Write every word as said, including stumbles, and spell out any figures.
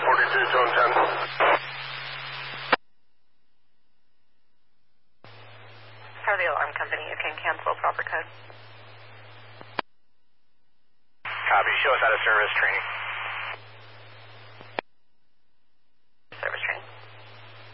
forty-two, zone ten. For the alarm company, you can cancel proper code. Copy. Show us out of service training.